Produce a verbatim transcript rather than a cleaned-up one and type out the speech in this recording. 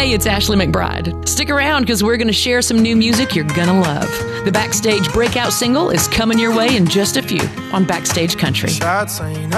Hey, it's Ashley McBride. Stick around because we're going to share some new music you're going to love. The Backstage breakout single is coming your way in just a few on Backstage Country. Shots ain't